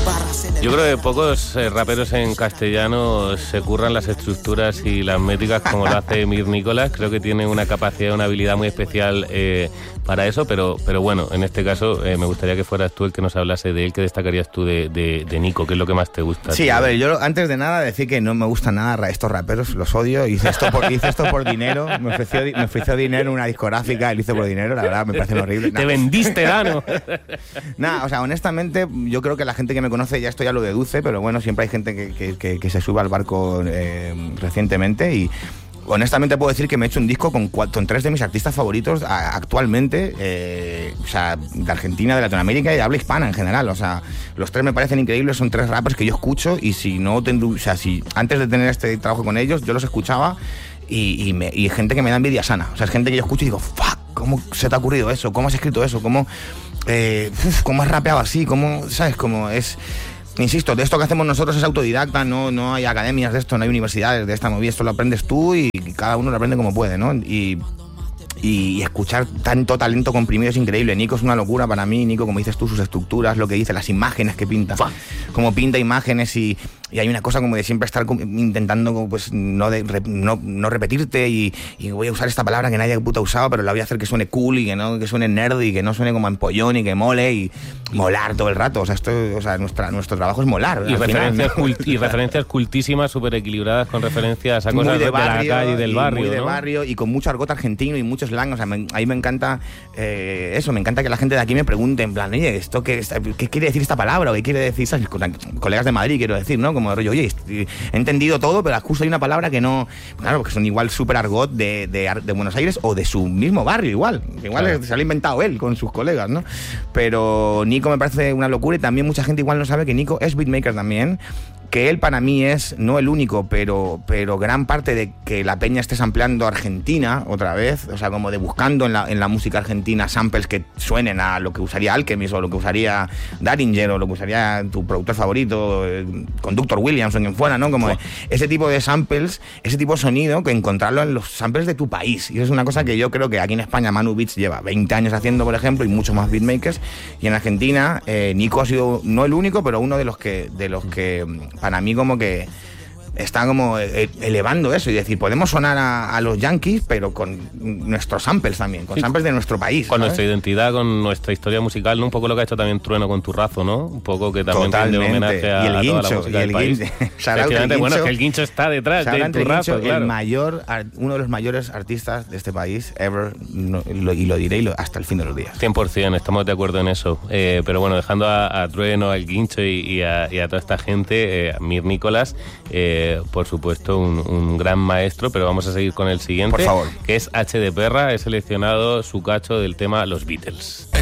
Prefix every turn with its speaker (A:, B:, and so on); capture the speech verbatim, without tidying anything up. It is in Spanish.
A: Yo creo que pocos eh, raperos en castellano se curran las estructuras y las métricas como lo hace Mir Nicolás. Creo que tiene una capacidad, una habilidad muy especial eh, para eso, pero, pero bueno, en este caso eh, me gustaría que fueras tú el que nos hablase de él. ¿Qué destacarías tú de, de, de Nico? ¿Qué es lo que más te gusta?
B: Sí,
A: tío?
B: a ver, yo antes de nada decir que no me gustan nada estos raperos, los odio. Hice esto por, hice esto por dinero, me ofreció, me ofreció dinero una discográfica, lo hice por dinero, la verdad me parece horrible.
A: Te vendiste, Dano.
B: Nada, o sea, honestamente, yo creo que la gente que me conoce ya esto ya lo deduce, pero bueno, siempre hay gente que, que, que, que se sube al barco eh, recientemente y honestamente puedo decir que me he hecho un disco con, cuatro, con tres de mis artistas favoritos a, actualmente, eh, o sea, de Argentina, de Latinoamérica y de habla hispana en general. O sea, los tres me parecen increíbles, son tres rappers que yo escucho y si no tendré, o sea, si antes de tener este trabajo con ellos, yo los escuchaba y, y, me, y gente que me da envidia sana. O sea, es gente que yo escucho y digo, fuck, ¿cómo se te ha ocurrido eso? ¿Cómo has escrito eso? ¿Cómo, eh, uf, ¿cómo has rapeado así? ¿Cómo, sabes? Cómo es... Insisto, de esto que hacemos nosotros es autodidacta, no, no hay academias de esto, no hay universidades de esta movida, esto lo aprendes tú y cada uno lo aprende como puede, ¿no? Y, y escuchar tanto talento comprimido es increíble. Nico es una locura para mí, Nico, como dices tú, sus estructuras, lo que dice, las imágenes que pinta, como pinta imágenes y, y hay una cosa como de siempre estar intentando pues no, de, no, no repetirte y, y voy a usar esta palabra que nadie puta ha usado, pero la voy a hacer que suene cool y que no que suene nerd y que no suene como empollón y que mole y molar todo el rato. O sea, esto, o sea, nuestra, nuestro trabajo es molar.
A: Y, referencias,
B: final, ¿no?
A: cult, y referencias cultísimas, súper equilibradas con referencias a cosas de, barrio, de la calle y del barrio.
B: Muy de
A: ¿no?
B: barrio y con mucho argot argentino y mucho slang. O sea, me, ahí me encanta eh, eso, me encanta que la gente de aquí me pregunte en plan, oye, ¿esto qué, qué quiere decir esta palabra? ¿O qué quiere decir? ¿Sabes? Colegas de Madrid, quiero decir, ¿no? Como de rollo, oye, he entendido todo, pero justo hay una palabra que no... Claro, porque son igual súper argot de, de, de Buenos Aires o de su mismo barrio, igual. Igual claro. Se lo ha inventado él con sus colegas, ¿no? Pero Nico me parece una locura y también mucha gente igual no sabe que Nico es beatmaker también, que él para mí es, no el único, pero, pero gran parte de que la peña esté sampleando Argentina otra vez, o sea, como de buscando en la, en la música argentina samples que suenen a lo que usaría Alchemist o lo que usaría Daringer o lo que usaría tu productor favorito, Conductor Williams o quien fuera, ¿no? Como de, ese tipo de samples, ese tipo de sonido, que encontrarlo en los samples de tu país. Y eso es una cosa que yo creo que aquí en España Manu Beats lleva veinte años haciendo, por ejemplo, y muchos más beatmakers. Y en Argentina, eh, Nico ha sido, no el único, pero uno de los que, de los que para mí como que está como elevando eso y decir, podemos sonar a, a los Yankees, pero con nuestros samples también, con sí, samples de nuestro país.
A: Con
B: ¿sabes?
A: Nuestra identidad, con nuestra historia musical, ¿no? Un poco lo que ha hecho también Trueno con Turrazo, ¿no? Un poco que también rinde homenaje a, y el guincho, a toda la música y el del país. Efectivamente, bueno, que el Guincho está detrás de Turrazo,
B: Guincho,
A: claro.
B: El mayor, uno de los mayores artistas de este país, ever, no, lo, y lo diré y lo, hasta el fin de los días.
A: cien por ciento, estamos de acuerdo en eso. Eh, pero bueno, dejando a, a Trueno, al Guincho y, y, a, y a toda esta gente, eh, a Mir Nicolás, eh, por supuesto, Un, un gran maestro, pero vamos a seguir con el siguiente,
B: por favor,
A: que es H de Perra. He seleccionado su cacho del tema Los Beatles.